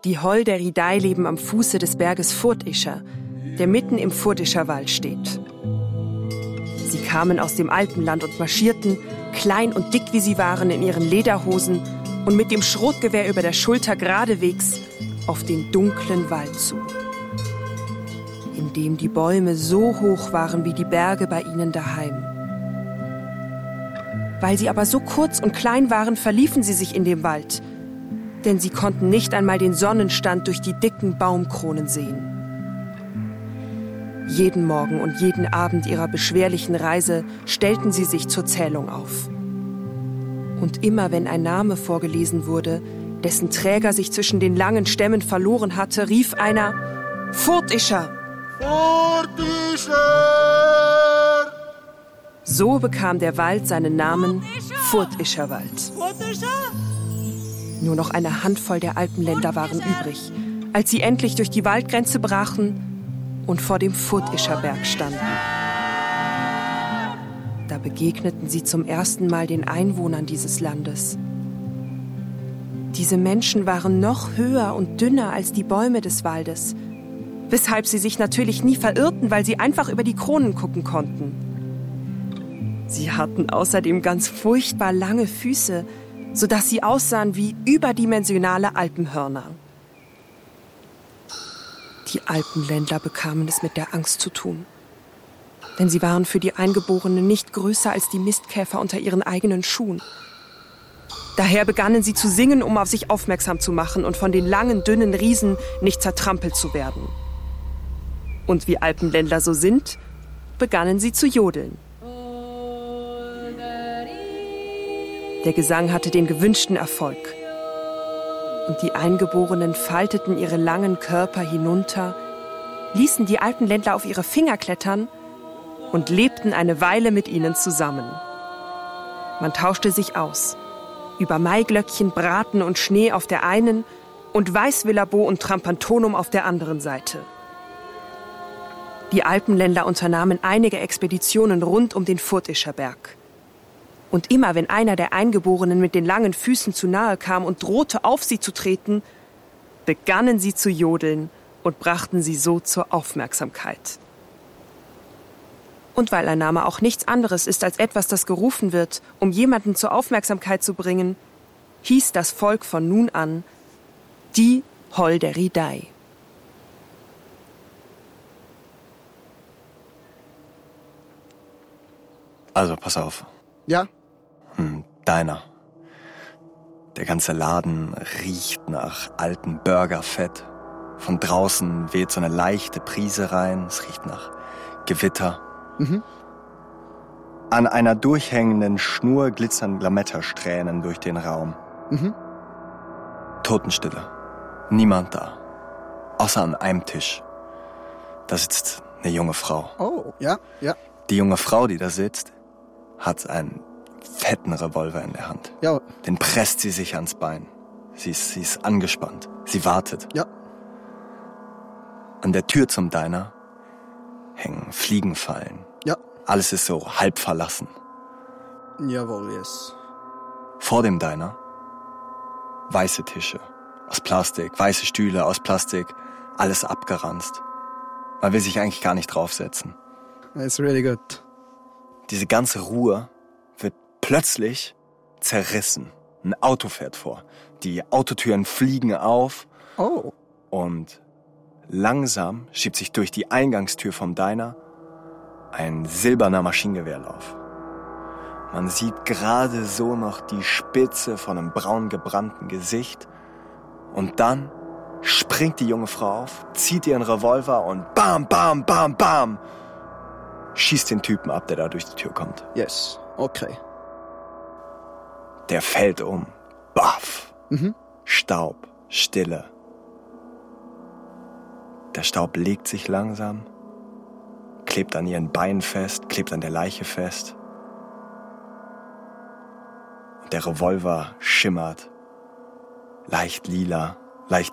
Die Holderidae leben am Fuße des Berges Furtischer, der mitten im Furtischer Wald steht. Sie kamen aus dem Alpenland und marschierten, klein und dick wie sie waren, in ihren Lederhosen und mit dem Schrotgewehr über der Schulter geradewegs auf den dunklen Wald zu, in dem die Bäume so hoch waren wie die Berge bei ihnen daheim. Weil sie aber so kurz und klein waren, verliefen sie sich in dem Wald, denn sie konnten nicht einmal den Sonnenstand durch die dicken Baumkronen sehen. Jeden Morgen und jeden Abend ihrer beschwerlichen Reise stellten sie sich zur Zählung auf. Und immer wenn ein Name vorgelesen wurde, dessen Träger sich zwischen den langen Stämmen verloren hatte, rief einer: Furtischer! Furtischer! So bekam der Wald seinen Namen Furtischer Wald. Nur noch eine Handvoll der Alpenländer waren übrig, als sie endlich durch die Waldgrenze brachen und vor dem Furtischer Berg standen. Da begegneten sie zum ersten Mal den Einwohnern dieses Landes. Diese Menschen waren noch höher und dünner als die Bäume des Waldes, weshalb sie sich natürlich nie verirrten, weil sie einfach über die Kronen gucken konnten. Sie hatten außerdem ganz furchtbar lange Füße, sodass sie aussahen wie überdimensionale Alpenhörner. Die Alpenländler bekamen es mit der Angst zu tun. Denn sie waren für die Eingeborenen nicht größer als die Mistkäfer unter ihren eigenen Schuhen. Daher begannen sie zu singen, um auf sich aufmerksam zu machen und von den langen, dünnen Riesen nicht zertrampelt zu werden. Und wie Alpenländler so sind, begannen sie zu jodeln. Der Gesang hatte den gewünschten Erfolg. Und die Eingeborenen falteten ihre langen Körper hinunter, ließen die Alpenländler auf ihre Finger klettern und lebten eine Weile mit ihnen zusammen. Man tauschte sich aus. Über Maiglöckchen, Braten und Schnee auf der einen und Weißwillerbo und Trampantonum auf der anderen Seite. Die Alpenländer unternahmen einige Expeditionen rund um den Furtischer Berg. Und immer wenn einer der Eingeborenen mit den langen Füßen zu nahe kam und drohte, auf sie zu treten, begannen sie zu jodeln und brachten sie so zur Aufmerksamkeit. Und weil ein Name auch nichts anderes ist als etwas, das gerufen wird, um jemanden zur Aufmerksamkeit zu bringen, hieß das Volk von nun an die Holderidae. Also, pass auf. Ja? Deiner. Der ganze Laden riecht nach altem Burgerfett. Von draußen weht so eine leichte Brise rein. Es riecht nach Gewitter. An einer durchhängenden Schnur glitzern Lametta-Strähnen durch den Raum. Totenstille. Niemand da. Außer an einem Tisch. Da sitzt eine junge Frau. Oh, ja. Die junge Frau, die da sitzt, hat einen fetten Revolver in der Hand. Ja. Den presst sie sich ans Bein. Sie ist angespannt. Sie wartet. Ja. An der Tür zum Diner hängen Fliegenfallen. Ja. Alles ist so halb verlassen. Jawohl, yes. Vor dem Diner weiße Tische aus Plastik, weiße Stühle aus Plastik, alles abgeranzt. Man will sich eigentlich gar nicht draufsetzen. It's really good. Diese ganze Ruhe wird plötzlich zerrissen. Ein Auto fährt vor. Die Autotüren fliegen auf. Oh. Und langsam schiebt sich durch die Eingangstür vom Diner ein silberner Maschinengewehrlauf. Man sieht gerade so noch die Spitze von einem braun gebrannten Gesicht. Und dann springt die junge Frau auf, zieht ihren Revolver und bam, bam, bam, bam, schießt den Typen ab, der da durch die Tür kommt. Yes, okay. Der fällt um. Baff. Staub, Stille. Der Staub legt sich langsam, klebt an ihren Beinen fest, klebt an der Leiche fest. Und der Revolver schimmert, leicht lila, leicht